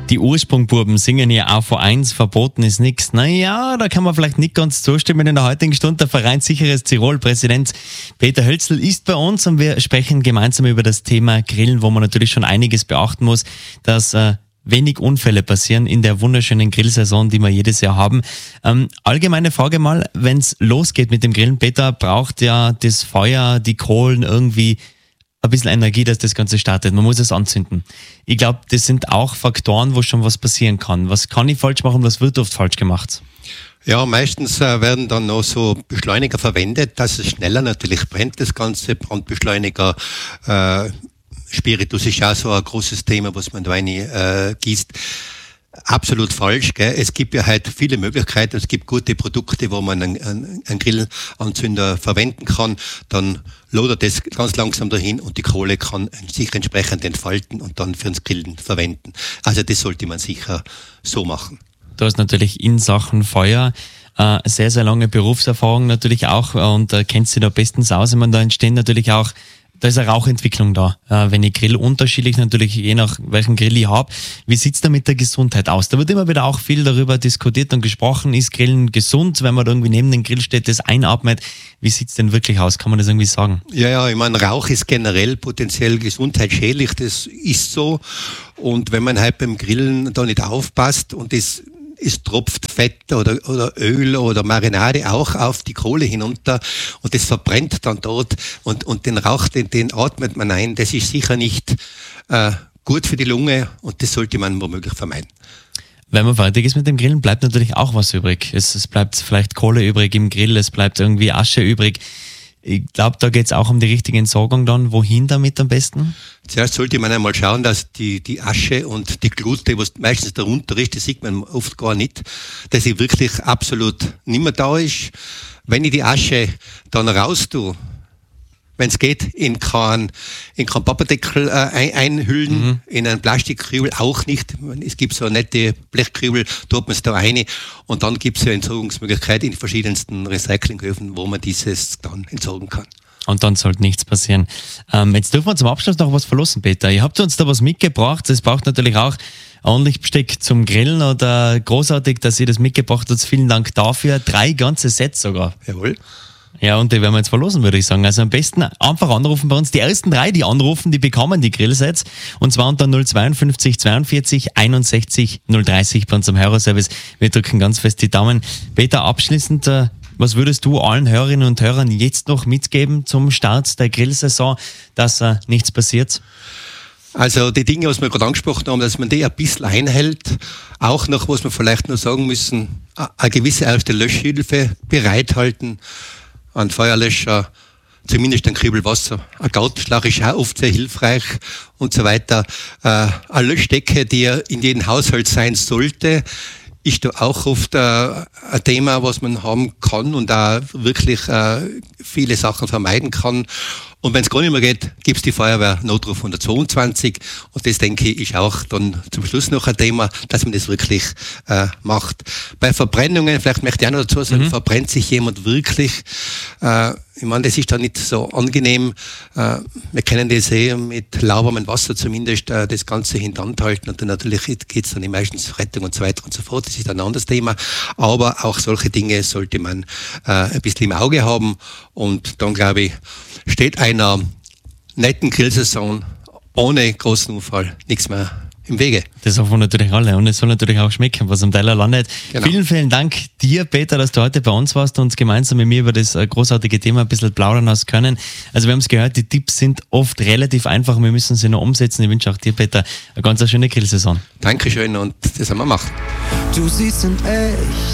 Die Ursprungbuben singen ja auch vor 1, verboten ist nichts. Naja, da kann man vielleicht nicht ganz zustimmen in der heutigen Stunde. Der Verein Sicheres Tirol, Präsident Peter Hölzl, ist bei uns und wir sprechen gemeinsam über das Thema Grillen, wo man natürlich schon einiges beachten muss, dass wenig Unfälle passieren in der wunderschönen Grillsaison, die wir jedes Jahr haben. Allgemeine Frage mal, wenn es losgeht mit dem Grillen, Peter, braucht ja das Feuer, die Kohlen irgendwie ein bisschen Energie, dass das Ganze startet. Man muss es anzünden. Ich glaube, das sind auch Faktoren, wo schon was passieren kann. Was kann ich falsch machen, was wird oft falsch gemacht? Ja, meistens werden dann noch so Beschleuniger verwendet, dass es schneller natürlich brennt, das Ganze. Brandbeschleuniger, Spiritus ist ja so ein großes Thema, was man da rein gießt. Absolut falsch, gell? Es gibt ja halt viele Möglichkeiten. Es gibt gute Produkte, wo man einen Grillanzünder verwenden kann. Dann lodert es ganz langsam dahin und die Kohle kann sich entsprechend entfalten und dann fürs Grillen verwenden. Also das sollte man sicher so machen. Du hast natürlich in Sachen Feuer sehr, sehr lange Berufserfahrung natürlich auch und kennst dich da bestens aus. Ich meine, da entstehen natürlich auch, da ist eine Rauchentwicklung da. Wenn ich grill, unterschiedlich natürlich, je nach welchen Grill ich habe. Wie sieht's da mit der Gesundheit aus? Da wird immer wieder auch viel darüber diskutiert und gesprochen. Ist Grillen gesund, wenn man da irgendwie neben dem Grill steht, das einatmet? Wie sieht's denn wirklich aus? Kann man das irgendwie sagen? Ja, ich meine, Rauch ist generell potenziell gesundheitsschädlich. Das ist so. Und wenn man halt beim Grillen da nicht aufpasst und es tropft Fett oder Öl oder Marinade auch auf die Kohle hinunter und das verbrennt dann dort und den Rauch, den atmet man ein. Das ist sicher nicht gut für die Lunge und das sollte man womöglich vermeiden. Wenn man fertig ist mit dem Grillen, bleibt natürlich auch was übrig. Es bleibt vielleicht Kohle übrig im Grill, es bleibt irgendwie Asche übrig. Ich glaube, da geht es auch um die richtige Entsorgung dann. Wohin damit am besten? Zuerst sollte man einmal schauen, dass die Asche und die Glute, was meistens darunter ist, das sieht man oft gar nicht, dass sie wirklich absolut nicht mehr da ist. Wenn ich die Asche dann raus tue, wenn es geht, in keinen Papperdeckel einhüllen, in einen Plastikkübel auch nicht. Es gibt so nette Blechkübel, tut man es da rein und dann gibt es ja Entsorgungsmöglichkeiten in verschiedensten Recyclinghöfen, wo man dieses dann entsorgen kann. Und dann sollte nichts passieren. Jetzt dürfen wir zum Abschluss noch was verlosen, Peter. Ihr habt uns da was mitgebracht. Es braucht natürlich auch ordentlich Besteck zum Grillen oder großartig, dass ihr das mitgebracht habt. Vielen Dank dafür. 3 ganze Sets sogar. Jawohl. Ja, und die werden wir jetzt verlosen, würde ich sagen. Also am besten einfach anrufen bei uns. Die ersten 3, die anrufen, die bekommen die Grillsets. Und zwar unter 052 42 61 030 bei uns am Hörerservice. Wir drücken ganz fest die Daumen. Peter, abschließend, was würdest du allen Hörerinnen und Hörern jetzt noch mitgeben zum Start der Grillsaison, dass nichts passiert? Also die Dinge, was wir gerade angesprochen haben, dass man die ein bisschen einhält. Auch noch, was wir vielleicht noch sagen müssen, eine gewisse erste Löschhilfe bereithalten. Ein Feuerlöscher, zumindest ein Kübel Wasser. Ein Gartenschlauch ist auch oft sehr hilfreich und so weiter. Eine Löschdecke, die ja in jedem Haushalt sein sollte, ist da auch oft ein Thema, was man haben kann und auch wirklich viele Sachen vermeiden kann. Und wenn es gar nicht mehr geht, gibt es die Feuerwehr Notruf 122 und das, denke ich, ist auch dann zum Schluss noch ein Thema, dass man das wirklich macht. Bei Verbrennungen, vielleicht möchte ich auch noch dazu sagen, verbrennt sich jemand wirklich, ich meine, das ist dann nicht so angenehm. Wir kennen das mit lauwarmem Wasser zumindest das Ganze hintanhalten und dann natürlich geht es dann meistens Rettung und so weiter und so fort. Das ist ein anderes Thema. Aber auch solche Dinge sollte man ein bisschen im Auge haben und dann, glaube ich, steht einer netten Grillsaison ohne großen Unfall nichts mehr im Wege. Das hoffen wir natürlich alle und es soll natürlich auch schmecken, was am Teller landet. Genau. Vielen, vielen Dank dir, Peter, dass du heute bei uns warst und gemeinsam mit mir über das großartige Thema ein bisschen plaudern hast können. Also wir haben es gehört, die Tipps sind oft relativ einfach, wir müssen sie noch umsetzen. Ich wünsche auch dir, Peter, eine ganz schöne Grillsaison. Dankeschön und das haben wir gemacht. Du siehst in echt